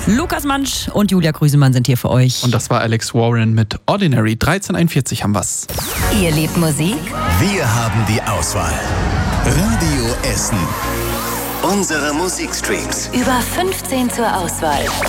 Lukas Mansch und Julia Grüsemann sind hier für euch. Und das war Alex Warren mit Ordinary. 13:41 haben wir's. Ihr liebt Musik? Wir haben die Auswahl. Radio Essen. Unsere Musikstreams. Über 15 zur Auswahl.